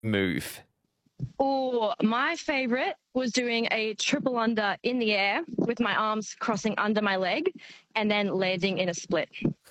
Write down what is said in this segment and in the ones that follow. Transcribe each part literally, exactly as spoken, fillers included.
move? Oh, my favourite was doing a triple under in the air with my arms crossing under my leg and then landing in a split.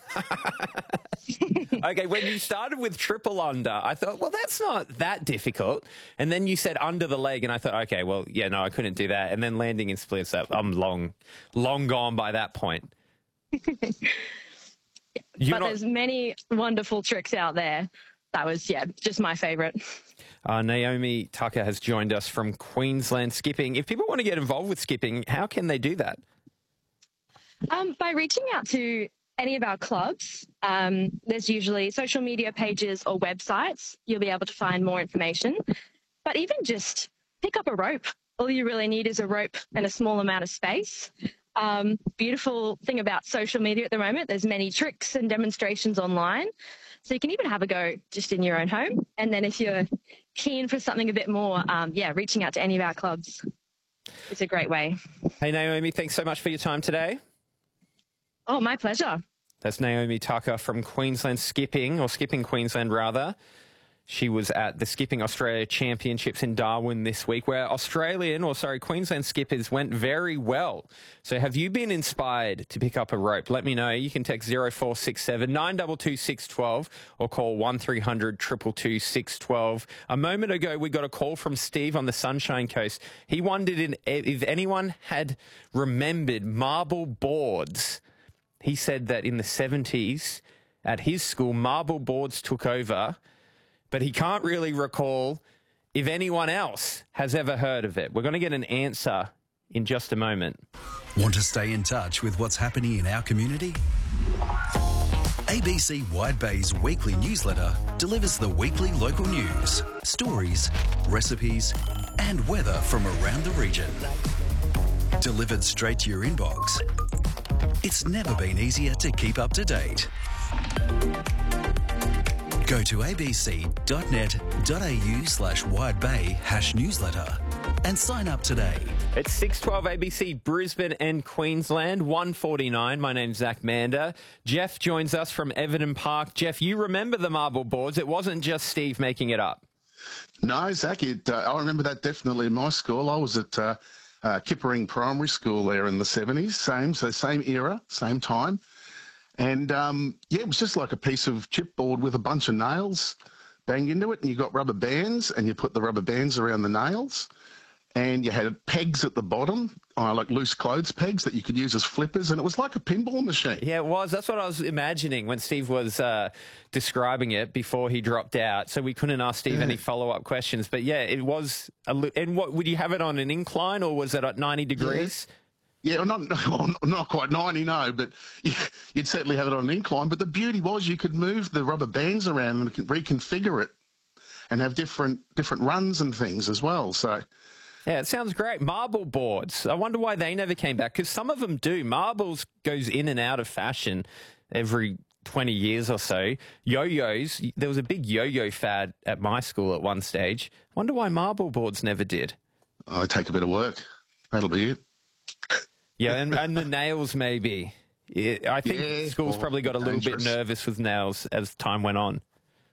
Okay, when you started with triple under, I thought, well, that's not that difficult. And then you said under the leg, and I thought, okay, well, yeah, no, I couldn't do that. And then landing in splits, I'm long, long gone by that point. but not... there's many wonderful tricks out there. That was, yeah, just my favourite. Uh, Naomi Tucker has joined us from Queensland Skipping. If people want to get involved with skipping, how can they do that? Um, by reaching out to any of our clubs. Um, there's usually social media pages or websites. You'll be able to find more information. But even just pick up a rope. All you really need is a rope and a small amount of space. Um, beautiful thing about social media at the moment, there's many tricks and demonstrations online. So you can even have a go just in your own home. And then if you're keen for something a bit more, um, yeah, reaching out to any of our clubs is a great way. Hey, Naomi, thanks so much for your time today. Oh, my pleasure. That's Naomi Tucker from Queensland Skipping, or Skipping Queensland, rather. She was at the Skipping Australia Championships in Darwin this week, where Australian, or sorry, Queensland skippers went very well. So have you been inspired to pick up a rope? Let me know. You can text zero four six seven, nine two two, six one two or call one three hundred, two two two, six one two. A moment ago, we got a call from Steve on the Sunshine Coast. He wondered if anyone had remembered marble boards. He said that in the seventies, at his school, marble boards took over, but he can't really recall if anyone else has ever heard of it. We're going to get an answer in just a moment. Want to stay in touch with what's happening in our community? A B C Wide Bay's weekly newsletter delivers the weekly local news, stories, recipes, and weather from around the region. Delivered straight to your inbox. It's never been easier to keep up to date. Go to abc.net.au slash widebay hash newsletter and sign up today. It's six twelve A B C Brisbane and Queensland, one forty-nine. My name's Zach Mander. Jeff joins us from Everton Park. Jeff, you remember the marble boards. It wasn't just Steve making it up. No, Zach, it, uh, I remember that definitely in my school. I was at uh, uh, Kippering Primary School there in the seventies, same, so same era, same time. And, um, yeah, it was just like a piece of chipboard with a bunch of nails banged into it, and you got rubber bands, and you put the rubber bands around the nails, and you had pegs at the bottom, uh, like loose clothes pegs that you could use as flippers, and it was like a pinball machine. Yeah, it was. That's what I was imagining when Steve was uh, describing it before he dropped out, so we couldn't ask Steve yeah. any follow-up questions. But, yeah, it was... A li- and what, would you have it on an incline, or was it at ninety degrees? Yeah. Yeah, well, not, not quite ninety, no, but you'd certainly have it on an incline. But the beauty was you could move the rubber bands around and reconfigure it and have different different runs and things as well. So, yeah, it sounds great. Marble boards. I wonder why they never came back, because some of them do. Marbles goes in and out of fashion every twenty years or so. Yo-yos, there was a big yo-yo fad at my school at one stage. I wonder why marble boards never did. Oh, take a bit of work. That'll be it. Yeah, and, and the nails maybe. Yeah, I think yeah, school's probably got a little dangerous. bit nervous with nails as time went on.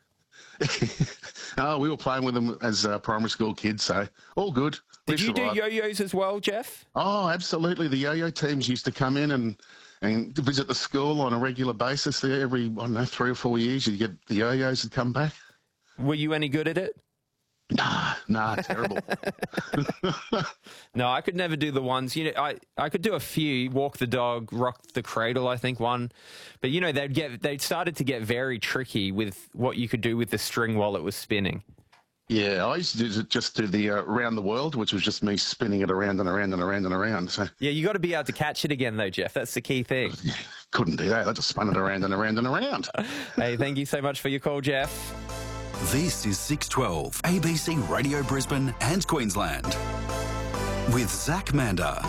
Oh, we were playing with them as uh, primary school kids, so all good. Did you do yo-yos as well, Jeff? Oh, absolutely. The yo-yo teams used to come in and, and visit the school on a regular basis. There, every, I don't know, three or four years, you'd get the yo-yos would come back. Were you any good at it? Nah, nah, terrible. No, I could never do the ones, you know, I, I could do a few, walk the dog, rock the cradle, I think one. But, you know, they'd get, they started to get very tricky with what you could do with the string while it was spinning. Yeah, I used to do, just do the uh, around the world, which was just me spinning it around and around and around and around. So yeah, you got to be able to catch it again, though, Jeff. That's the key thing. Couldn't do that. I just spun it around and around and around. Hey, thank you so much for your call, Jeff. This is six twelve A B C Radio Brisbane and Queensland with Zach Mander.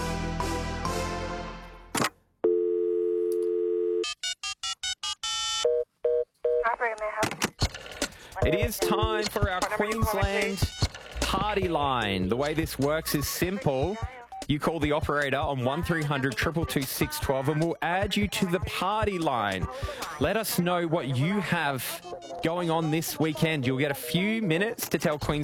It is time for our Queensland party line. The way this works is simple. You call the operator on one three hundred, two two two, six one two and we'll add you to the party line. Let us know what you have going on this weekend. You'll get a few minutes to tell Queensland